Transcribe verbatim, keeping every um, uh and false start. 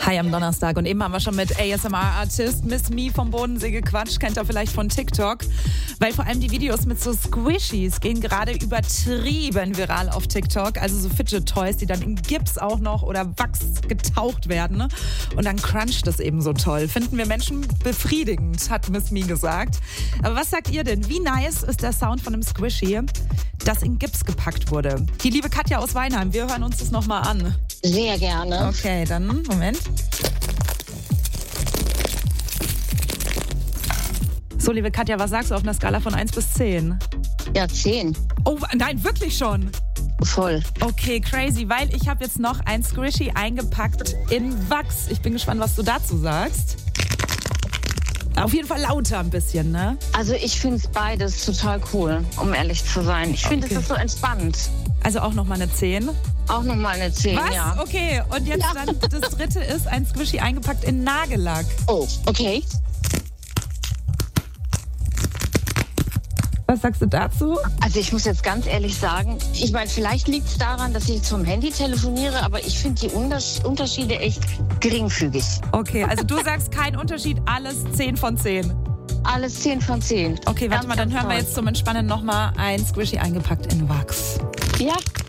Hi am Donnerstag und eben haben wir schon mit A S M R-Artist Miss Me vom Bodensee gequatscht, kennt ihr vielleicht von TikTok, weil vor allem die Videos mit so Squishies gehen gerade übertrieben viral auf TikTok, also so Fidget Toys, die dann in Gips auch noch oder Wachs getaucht werden, ne? Und dann cruncht das eben so toll. Finden wir Menschen befriedigend, hat Miss Me gesagt. Aber was sagt ihr denn? Wie nice ist der Sound von einem Squishy, das in Gips gepackt wurde? Die liebe Katja aus Weinheim, wir hören uns das nochmal an. Sehr gerne. Okay, dann, Moment. So, liebe Katja, was sagst du auf einer Skala von eins bis zehn? Ja, zehn. Oh, nein, wirklich schon? Voll. Okay, crazy, weil ich habe jetzt noch ein Squishy eingepackt in Wachs. Ich bin gespannt, was du dazu sagst. Auf jeden Fall lauter ein bisschen, ne? Also ich finde es beides total cool, um ehrlich zu sein. Ich finde, Okay. es ist so entspannt. Also auch nochmal eine zehn. Auch nochmal eine zehn, Was? ja. Okay, und jetzt Ja. dann das dritte ist ein Squishy eingepackt in Nagellack. Oh, okay. Was sagst du dazu? Also ich muss jetzt ganz ehrlich sagen, ich meine, vielleicht liegt es daran, dass ich zum Handy telefoniere, aber ich finde die Unters- Unterschiede echt geringfügig. Okay, also du sagst kein Unterschied, alles zehn von zehn. Alles zehn von zehn. Okay, warte Ganz, mal, dann ganz hören wir toll. jetzt zum Entspannen nochmal ein Squishy eingepackt in Wachs. Ja.